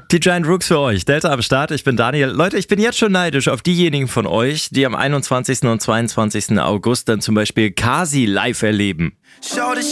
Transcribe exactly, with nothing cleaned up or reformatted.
Die Giant Rooks für euch. Delta am Start, ich bin Daniel. Leute, ich bin jetzt schon neidisch auf diejenigen von euch, die am einundzwanzigsten und zweiundzwanzigsten August dann zum Beispiel Kasi live erleben.